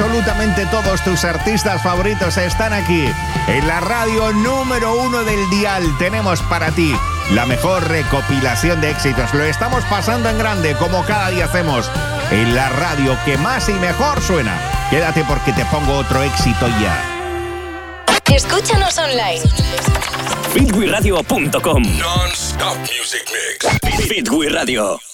absolutamente todos tus artistas favoritos están aquí. En la radio número 1 del dial tenemos para ti la mejor recopilación de éxitos. Lo estamos pasando en grande, como cada día hacemos, en la radio que más y mejor suena. Quédate porque te pongo otro éxito ya. Escúchanos online. Fitwiradio.com. Non-stop music mix. Fitwiradio.